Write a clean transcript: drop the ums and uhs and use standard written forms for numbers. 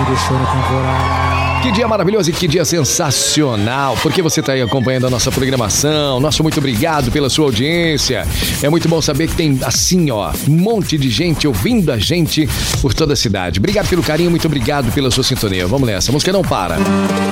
deixando temporário. Que dia maravilhoso e que dia sensacional, porque você está aí acompanhando a nossa programação. Nosso muito obrigado pela sua audiência. É muito bom saber que tem assim, ó, um monte de gente ouvindo a gente por toda a cidade. Obrigado pelo carinho, muito obrigado pela sua sintonia. Vamos nessa, a música não para.